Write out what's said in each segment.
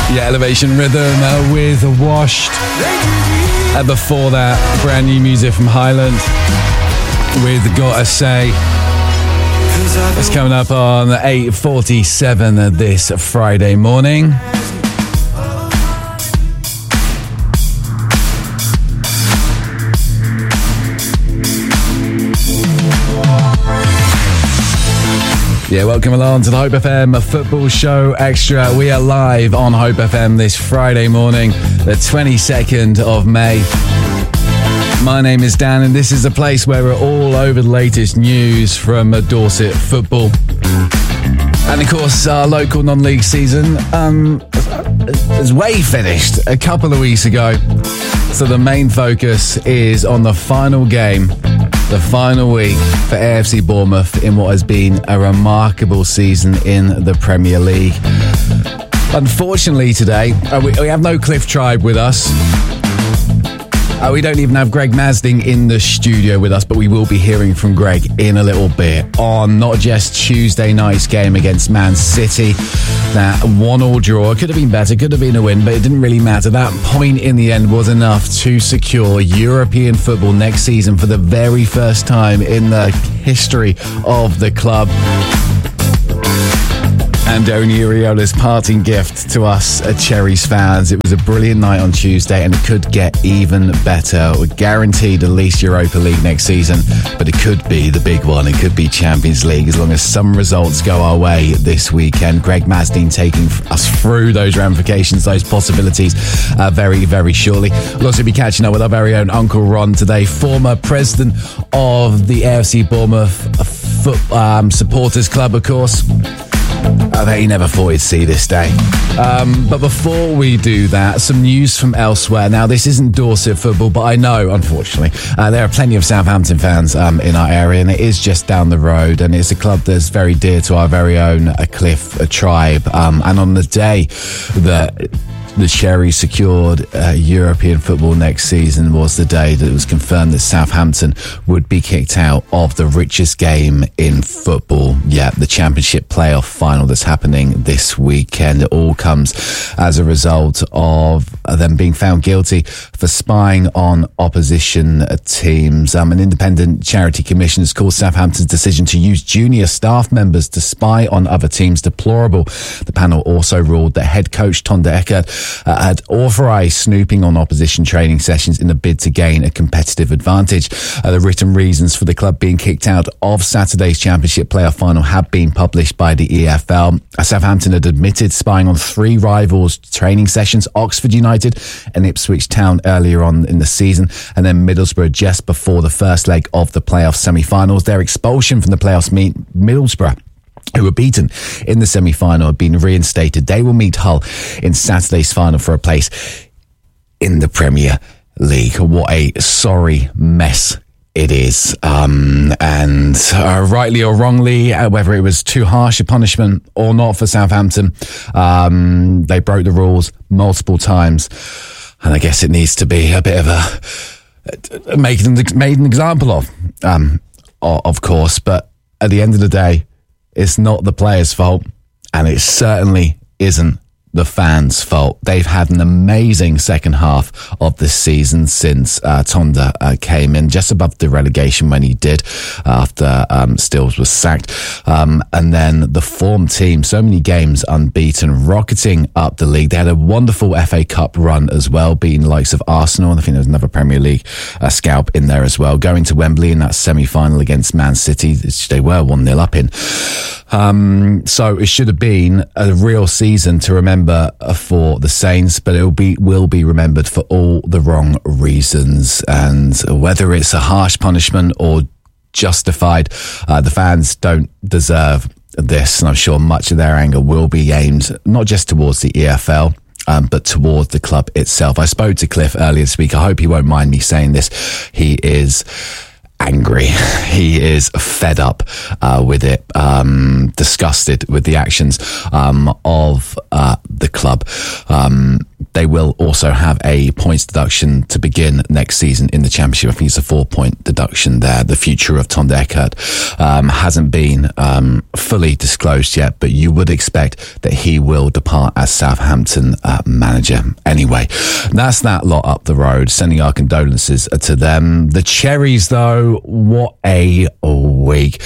Yeah, Elevation Rhythm with Washed. And before that, brand new music from Highland with Gotta Say. It's coming up on 8:47 this Friday morning. Yeah, welcome along to the Hope FM Football Show Extra. We are live on Hope FM this Friday morning, the 22nd of May. My name is Dan, and this is a place where we're all over the latest news from Dorset football. And of course, our local non-league season is way finished a couple of weeks ago. So the main focus is on the final game, the final week for AFC Bournemouth in what has been a remarkable season in the Premier League. Unfortunately today, we have no Cliff Tribe with us. We don't even have Greg Masding in the studio with us, but we will be hearing from Greg in a little bit on not just Tuesday night's game against Man City, that 1-1 draw. It could have been better, could have been a win, but it didn't really matter. That point in the end was enough to secure European football next season for the very first time in the history of the club. Andoni Iraola's parting gift to us Cherries fans. It was a brilliant night on Tuesday, and it could get even better. We're guaranteed at least Europa League next season, but it could be the big one. It could be Champions League as long as some results go our way this weekend. Greg Masding taking us through those ramifications, those possibilities very, very shortly. We'll also be catching up with our very own Uncle Ron today, former president of the AFC Bournemouth Supporters Club, of course. I bet he never thought he'd see this day. But before we do that, some news from elsewhere. Now, this isn't Dorset football, but I know, unfortunately, there are plenty of Southampton fans in our area, and it is just down the road, and it's a club that's very dear to our very own Cliff Tribe. And on the day that the Cherries secured European football next season was the day that it was confirmed that Southampton would be kicked out of the richest game in football. Yeah, the Championship playoff final that's happening this weekend. It all comes as a result of them being found guilty for spying on opposition teams. An independent charity commission has called Southampton's decision to use junior staff members to spy on other teams deplorable. The panel also ruled that head coach Tonda Eckert had authorised snooping on opposition training sessions in a bid to gain a competitive advantage. The written reasons for the club being kicked out of Saturday's Championship playoff final have been published by the EFL. Southampton had admitted spying on 3 rivals' training sessions, Oxford United and Ipswich Town earlier on in the season, and then Middlesbrough just before the first leg of the playoff semi-finals. Their expulsion from the playoffs mean Middlesbrough, who were beaten in the semi-final, have been reinstated. They will meet Hull in Saturday's final for a place in the Premier League. What a sorry mess it is. And rightly or wrongly, whether it was too harsh a punishment or not for Southampton, they broke the rules multiple times. And I guess it needs to be a bit of a made an example of course. But at the end of the day, it's not the players' fault, and it certainly isn't the fans' fault. They've had an amazing second half of this season since Tonda came in, just above the relegation when he did, after Stills was sacked. And then the form team, so many games unbeaten, rocketing up the league. They had a wonderful FA Cup run as well, beating the likes of Arsenal, and I think there was another Premier League scalp in there as well. Going to Wembley in that semi-final against Man City, they were 1-0 up in. So it should have been a real season to remember for the Saints, but it will be remembered for all the wrong reasons. And whether it's a harsh punishment or justified, the fans don't deserve this, and I'm sure much of their anger will be aimed not just towards the EFL, but towards the club itself. I spoke to Cliff earlier this week. I hope he won't mind me saying this. He is angry. He is fed up with it, disgusted with the actions of the club. they will also have a points deduction to begin next season in the Championship. I think it's a 4-point deduction there. The future of Tom Eckert hasn't been fully disclosed yet, but you would expect that he will depart as Southampton manager. Anyway, that's that lot up the road, sending our condolences to them. The Cherries, though, what a week.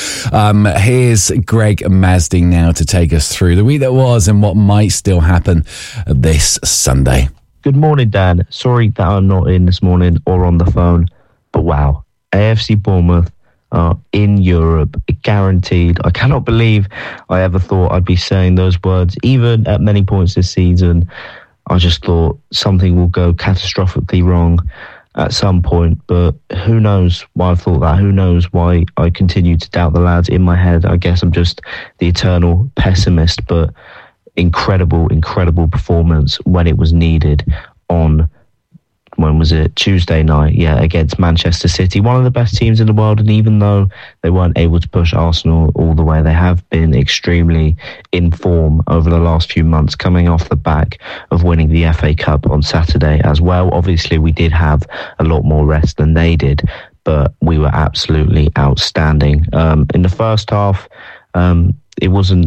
Here's Greg Masding now to take us through the week that was and what might still happen this Sunday. Good morning, Dan. Sorry that I'm not in this morning or on the phone, but wow, AFC Bournemouth are in Europe, guaranteed. I cannot believe I ever thought I'd be saying those words, even at many points this season. I just thought something will go catastrophically wrong at some point, but who knows why I thought that? Who knows why I continue to doubt the lads in my head? I guess I'm just the eternal pessimist, but incredible performance when it was needed on, when was it? Tuesday night, against Manchester City, one of the best teams in the world. And even though they weren't able to push Arsenal all the way, they have been extremely in form over the last few months, coming off the back of winning the FA Cup on Saturday as well. Obviously, we did have a lot more rest than they did, but we were absolutely outstanding. In the first half, there wasn't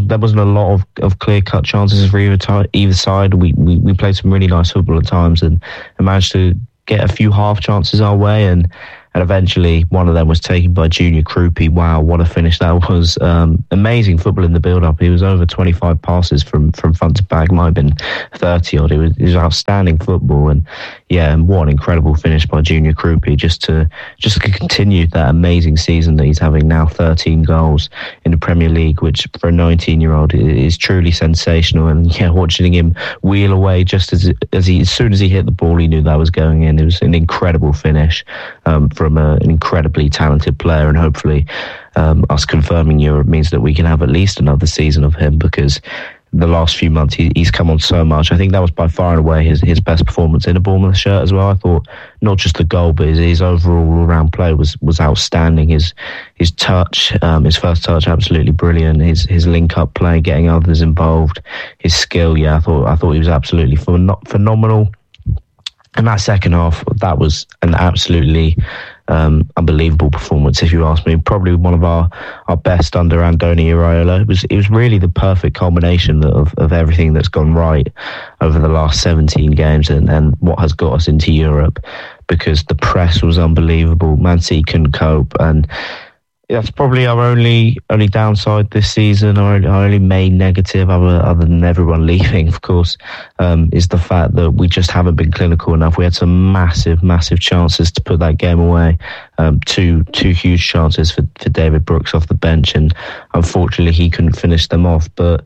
a lot of clear-cut chances for either side. We played some really nice football at times and managed to get a few half chances our way, and eventually one of them was taken by Junior Krupi. Wow, what a finish that was. Amazing football in the build-up. He was over 25 passes from front to back, might have been 30-odd. It was outstanding football, and what an incredible finish by Junior Krupi, just to continue that amazing season that he's having now. 13 goals in the Premier League, which for a 19-year-old is truly sensational. And watching him wheel away just as soon as he hit the ball, he knew that was going in. It was an incredible finish from an incredibly talented player, and hopefully us confirming Europe means that we can have at least another season of him, because the last few months he's come on so much. I think that was by far and away his best performance in a Bournemouth shirt as well. I thought not just the goal, but his overall all-round play was outstanding. His touch, his first touch, absolutely brilliant. His link-up play, getting others involved, his skill, I thought he was absolutely phenomenal. And that second half, that was an absolutely unbelievable performance, if you ask me. Probably one of our best under Andoni Iraola. It was really the perfect culmination of everything that's gone right over the last 17 games and what has got us into Europe, because the press was unbelievable. Man City couldn't cope, and that's probably our only downside this season, our only main negative, other than everyone leaving, of course, is the fact that we just haven't been clinical enough. We had some massive chances to put that game away. Two huge chances for David Brooks off the bench, and unfortunately he couldn't finish them off. But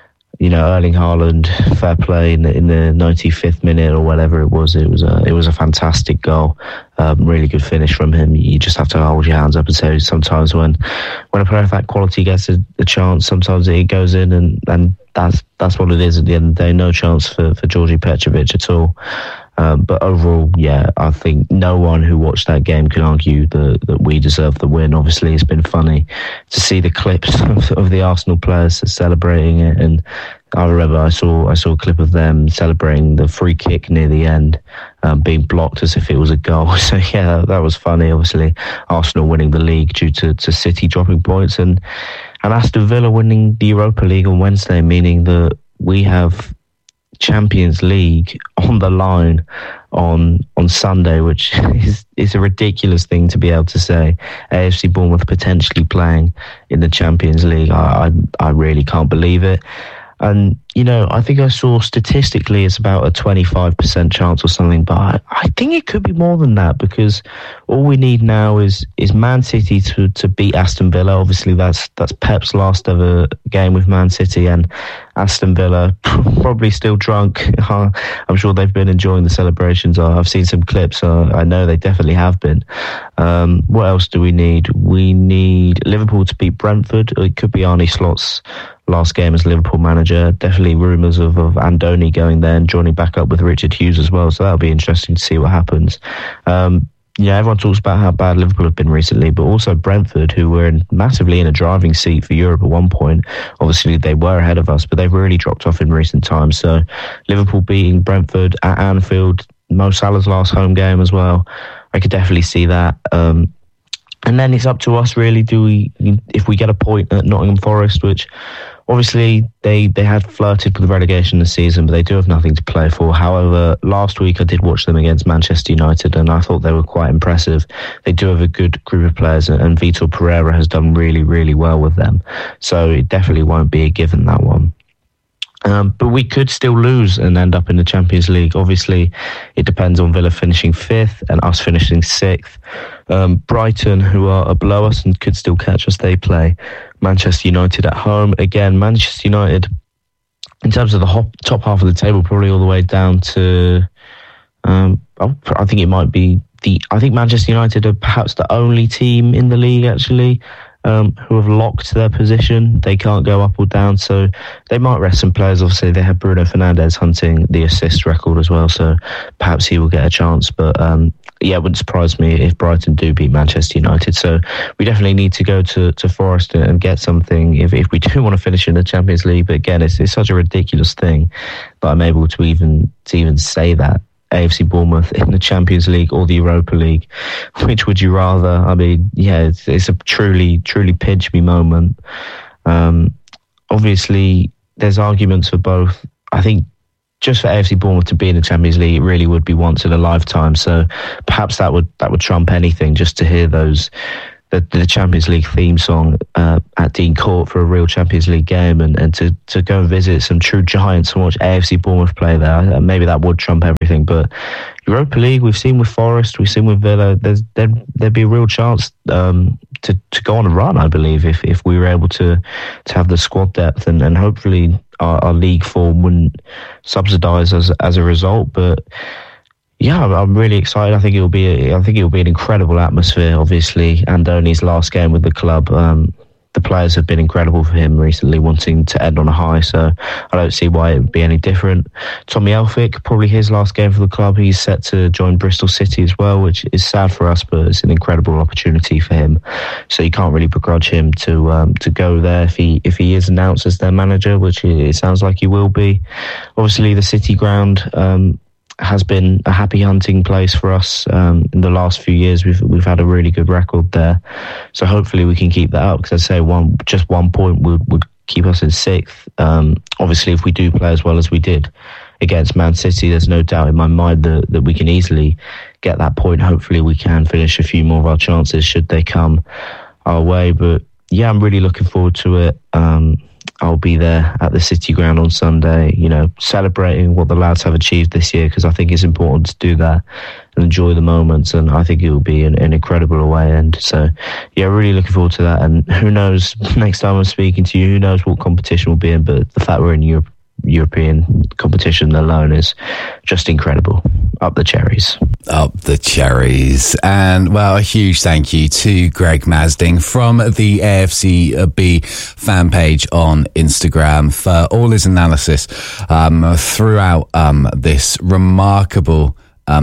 Erling Haaland, fair play in the 95th minute or whatever it was. It was a fantastic goal, really good finish from him. You just have to hold your hands up and say sometimes when a player of that quality gets a chance, sometimes it goes in, and that's what it is at the end of the day. No chance for Georgi Petrovic at all. But overall, I think no one who watched that game can argue that we deserve the win. Obviously, it's been funny to see the clips of the Arsenal players celebrating it, and I remember I saw a clip of them celebrating the free kick near the end, being blocked as if it was a goal. So that was funny. Obviously, Arsenal winning the league due to City dropping points, and Aston Villa winning the Europa League on Wednesday, meaning that we have Champions League on the line on Sunday, which is a ridiculous thing to be able to say. AFC Bournemouth potentially playing in the Champions League. I really can't believe it. And, I think I saw statistically it's about a 25% chance or something, but I think it could be more than that, because all we need now is Man City to beat Aston Villa. Obviously, that's Pep's last ever game with Man City, and Aston Villa probably still drunk. I'm sure they've been enjoying the celebrations. I've seen some clips. I know they definitely have been. What else do we need? We need Liverpool to beat Brentford. It could be Arne Slot's last game as Liverpool manager. Definitely rumours of Andoni going there and joining back up with Richard Hughes as well. So that'll be interesting to see what happens. Yeah, everyone talks about how bad Liverpool have been recently, but also Brentford, who were massively in a driving seat for Europe at one point. Obviously, they were ahead of us, but they've really dropped off in recent times. So Liverpool beating Brentford at Anfield, Mo Salah's last home game as well. I could definitely see that. And then it's up to us, really. If we get a point at Nottingham Forest, which obviously they had flirted with relegation this season, but they do have nothing to play for. However, last week I did watch them against Manchester United, and I thought they were quite impressive. They do have a good group of players, and Vitor Pereira has done really, really well with them. So it definitely won't be a given, that one. But we could still lose and end up in the Champions League. Obviously, it depends on Villa finishing 5th and us finishing 6th. Brighton, who are below us and could still catch us, they play Manchester United at home. Again, Manchester United, in terms of the top half of the table, probably all the way down to... I think it might be I think Manchester United are perhaps the only team in the league, actually, who have locked their position. They can't go up or down, so they might rest some players. Obviously, they have Bruno Fernandes hunting the assist record as well, so perhaps he will get a chance. But yeah, it wouldn't surprise me if Brighton do beat Manchester United. So we definitely need to go to Forest and get something if we do want to finish in the Champions League. But again, it's such a ridiculous thing that I'm able to even say that. AFC Bournemouth in the Champions League or the Europa League. Which would you rather? I mean, yeah, it's a truly pinch me moment. Obviously, there's arguments for both. I think just for AFC Bournemouth to be in the Champions League, it really would be once in a lifetime. So perhaps that would trump anything, just to hear the Champions League theme song at Dean Court for a real Champions League game, and to go and visit some true giants and watch AFC Bournemouth play there. Maybe that would trump everything. But Europa League, we've seen with Forest, we've seen with Villa, there'd be a real chance to go on a run, I believe, if we were able to have the squad depth, and hopefully our league form wouldn't subsidise as a result. But yeah, I'm really excited. I think it'll be an incredible atmosphere. Obviously, Andoni's last game with the club, the players have been incredible for him recently, wanting to end on a high. So I don't see why it would be any different. Tommy Elphick, probably his last game for the club. He's set to join Bristol City as well, which is sad for us, but it's an incredible opportunity for him. So you can't really begrudge him to go there if he is announced as their manager, which it sounds like he will be. Obviously, the City ground has been a happy hunting place for us in the last few years. We've had a really good record there, so hopefully we can keep that up, because I'd say just 1 point would keep us in 6th. Obviously, if we do play as well as we did against Man City, there's no doubt in my mind that we can easily get that point. Hopefully we can finish a few more of our chances should they come our way. But yeah, I'm really looking forward to it. I'll be there at the City ground on Sunday, celebrating what the lads have achieved this year, because I think it's important to do that and enjoy the moments, and I think it will be an incredible away end. So yeah, really looking forward to that. And who knows, next time I'm speaking to you, who knows what competition we'll be in, but the fact we're in European competition alone is just incredible. Up the cherries. Up the cherries. And, well, a huge thank you to Greg Masding from the AFCB fan page on Instagram for all his analysis throughout this remarkable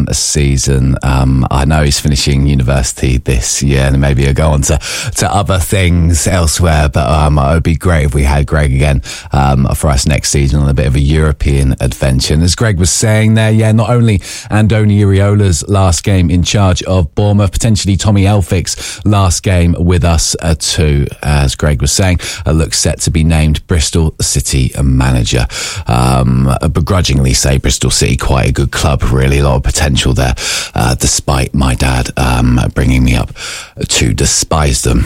season. I know he's finishing university this year, and maybe he'll go on to other things elsewhere, but it would be great if we had Greg again for us next season on a bit of a European adventure. And as Greg was saying there, yeah, not only Andoni Iraola's last game in charge of Bournemouth, potentially Tommy Elphick's last game with us too, as Greg was saying, looks set to be named Bristol City manager. Begrudgingly say Bristol City, quite a good club, really, a lot of potential there, despite my dad bringing me up to despise them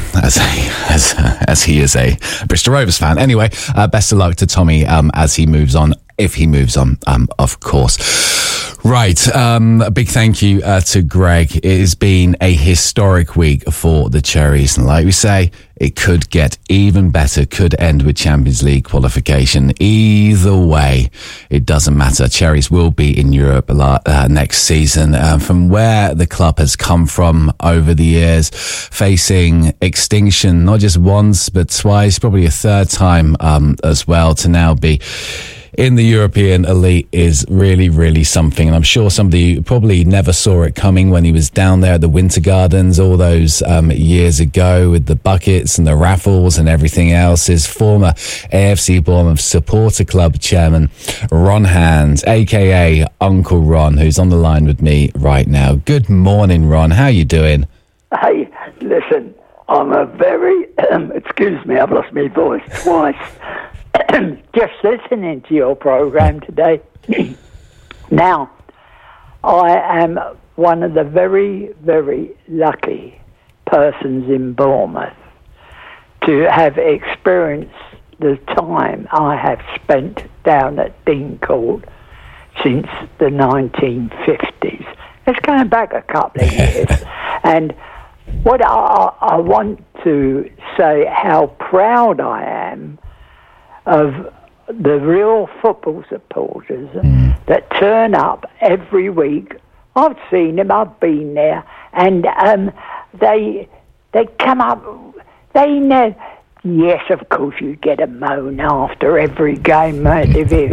as he is a Bristol Rovers fan. Anyway, best of luck to Tommy as he moves on, if he moves on, of course. Right, a big thank you to Greg. It has been a historic week for the Cherries, and like we say, it could get even better, could end with Champions League qualification. Either way, it doesn't matter. Cherries will be in Europe next season. From where the club has come from over the years, facing extinction not just once but twice, probably a third time as well, to now be in the European elite is really, really something. And I'm sure somebody probably never saw it coming when he was down there at the Winter Gardens all those years ago with the buckets and the raffles and everything else. His former AFC Bournemouth supporter club chairman, Ron Hand, a.k.a. Uncle Ron, who's on the line with me right now. Good morning, Ron. How you doing? Hey, listen, I'm a very, excuse me, I've lost my voice twice. Just listening to your programme today. Now, I am one of the very, very lucky persons in Bournemouth to have experienced the time I have spent down at Dean Court since the 1950s. It's going back a couple of years. And what I want to say how proud I am of the real football supporters that turn up every week. I've seen them, I've been there, and they come up, they know, yes, of course you get a moan after every game, but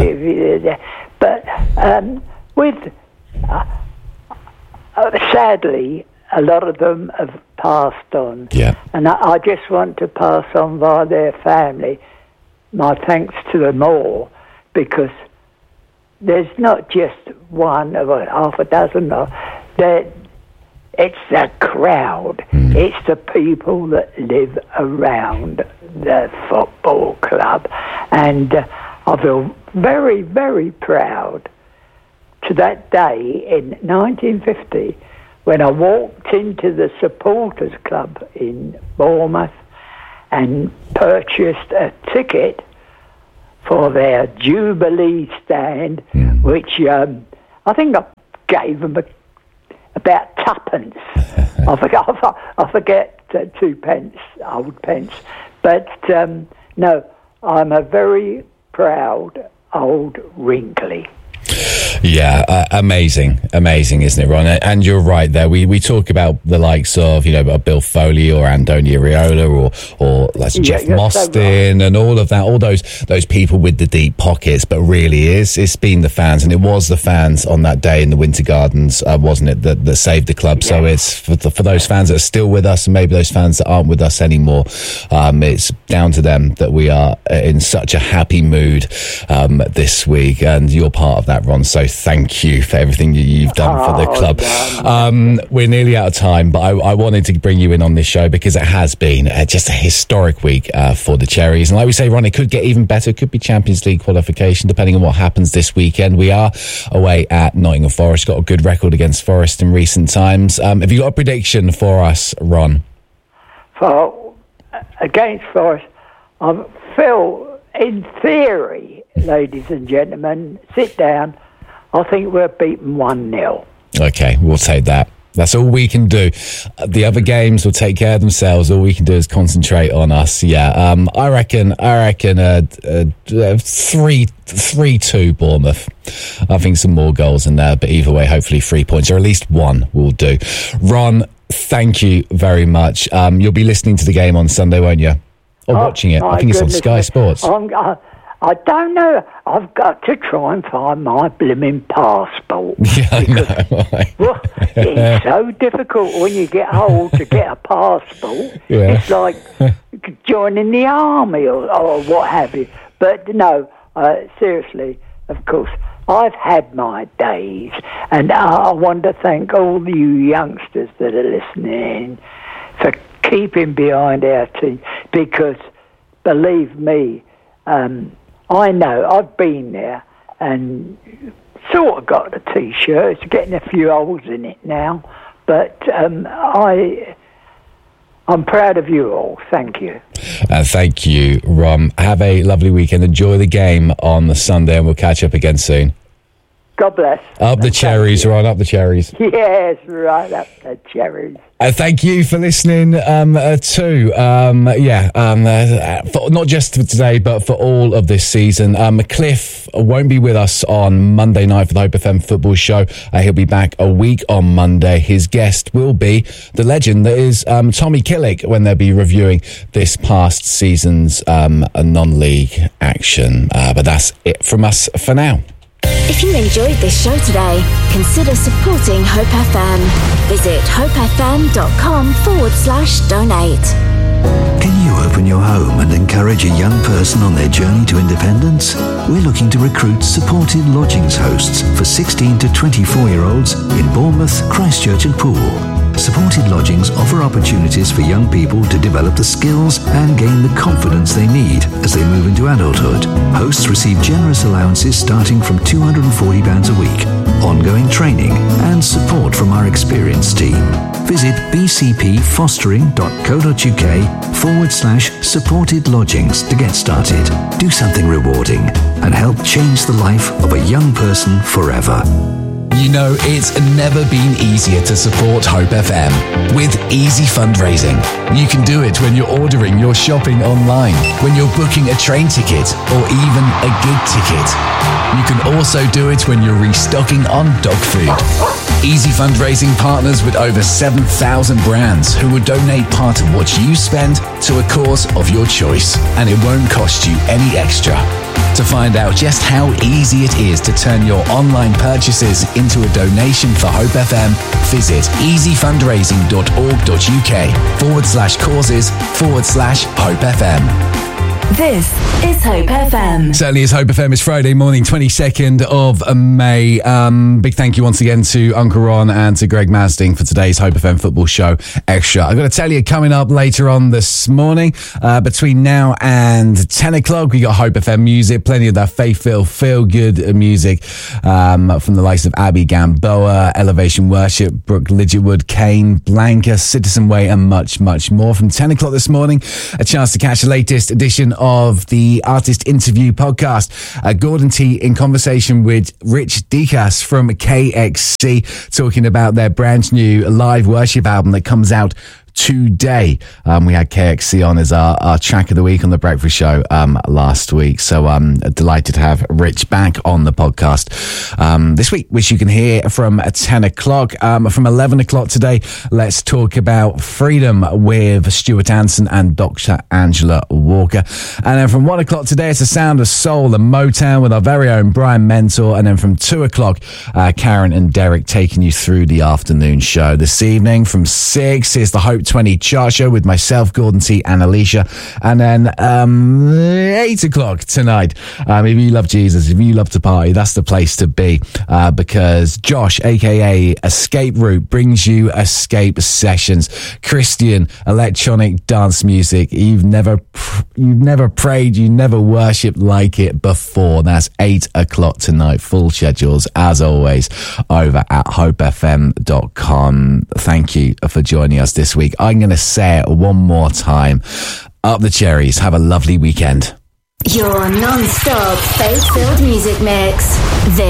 with, sadly, a lot of them have passed on. Yeah. And I just want to pass on via their family my thanks to them all, because there's not just one or half a dozen. It's the crowd. It's the people that live around the football club. And I feel very, very proud to that day in 1950 when I walked into the supporters club in Bournemouth and purchased a ticket for their Jubilee stand, which I think I gave them about twopence. I forget 2 pence, old pence. But no, I'm a very proud old wrinkly. Yeah, amazing, isn't it, Ron? And you're right there. We talk about the likes of, Bill Foley or Andoni Areola or like Jeff Mostyn and all of that, all those people with the deep pockets. But really, it's been the fans, and it was the fans on that day in the Winter Gardens, wasn't it, that saved the club? Yeah. So it's for those fans that are still with us, and maybe those fans that aren't with us anymore. It's down to them that we are in such a happy mood this week, and you're part of that, Ron. So thank you for everything you've done for the club. We're nearly out of time, but I wanted to bring you in on this show because it has been just a historic week for the Cherries. And like we say, Ron, it could get even better. It could be Champions League qualification, depending on what happens this weekend. We are away at Nottingham Forest, got a good record against Forest in recent times. Have you got a prediction for us, Ron? For against Forest, I feel, in theory, ladies and gentlemen, sit down, I think we're beaten 1-0. Okay, we'll take that. That's all we can do. The other games will take care of themselves. All we can do is concentrate on us. Yeah, I reckon 3-2 Bournemouth. I think some more goals in there, but either way, hopefully 3 points, or at least one will do. Ron, thank you very much. You'll be listening to the game on Sunday, won't you? Or watching it. I think it's on Sky Sports. I don't know. I've got to try and find my blooming passport. Yeah, I know. Well, it's so difficult when you get old to get a passport. Yeah. It's like joining the army or what have you. But no, seriously, of course, I've had my days, and I want to thank all you youngsters that are listening for keeping behind our team, because believe me, I know, I've been there and sort of got the T-shirt. It's getting a few holes in it now. But I'm proud of you all. Thank you. Thank you, Ron. Have a lovely weekend. Enjoy the game on the Sunday, and we'll catch up again soon. God bless. Up the cherries, Ron, up the cherries. Yes, right up the cherries. Thank you for listening too. For not just for today, but for all of this season. Cliff won't be with us on Monday night for the Hope FM football show. He'll be back a week on Monday. His guest will be the legend that is Tommy Killick when they'll be reviewing this past season's non-league action. But that's it from us for now. If you enjoyed this show today, consider supporting Hope FM. Visit hopefm.com/donate. Can you open your home and encourage a young person on their journey to independence? We're looking to recruit supported lodgings hosts for 16 to 24-year-olds in Bournemouth, Christchurch and Poole. Supported lodgings offer opportunities for young people to develop the skills and gain the confidence they need as they move into adulthood. Hosts receive generous allowances starting from £240 a week, ongoing training and support from our experienced team. Visit bcpfostering.co.uk/supported lodgings to get started. Do something rewarding and help change the life of a young person forever. You know, it's never been easier to support Hope FM with easy fundraising. You can do it when you're ordering your shopping online, when you're booking a train ticket, or even a gig ticket. You can also do it when you're restocking on dog food. Easy Fundraising partners with over 7,000 brands who would donate part of what you spend to a cause of your choice, and it won't cost you any extra. To find out just how easy it is to turn your online purchases into a donation for Hope FM, visit easyfundraising.org.uk/causes/Hope FM. This is Hope FM. Certainly is Hope FM. It's Friday morning, 22nd of May. Big thank you once again to Uncle Ron and to Greg Masding for today's Hope FM football show extra. I've got to tell you, coming up later on this morning, between now and 10 o'clock, we got Hope FM music, plenty of that faith-filled, feel-good music from the likes of Abby Gamboa, Elevation Worship, Brooke Lidgerwood, Kane, Blanca, Citizen Way, and much, much more. From 10 o'clock this morning, a chance to catch the latest edition of the Artist Interview podcast. Gordon T in conversation with Rich Dekas from KXC, talking about their brand new live worship album that comes out today. We had KXC on as our track of the week on the Breakfast Show last week. So delighted to have Rich back on the podcast this week, which you can hear from 10 o'clock. From 11 o'clock today, let's talk about freedom with Stuart Anson and Dr. Angela Walker. And then from 1 o'clock today, it's the sound of soul and Motown with our very own Brian Mentor. And then from 2 o'clock, Karen and Derek taking you through the afternoon show. This evening from 6 is the Hope 20 chart show with myself, Gordon T and Alicia. And then 8 o'clock tonight, if you love Jesus, if you love to party, that's the place to be, because Josh, aka Escape Route, brings you Escape Sessions, Christian electronic dance music. You've never prayed, you never worshipped like it before. That's 8 o'clock tonight. Full schedules as always over at hopefm.com. Thank you for joining us this week. I'm going to say it one more time. Up the cherries. Have a lovely weekend. Your non-stop faith-filled music mix. This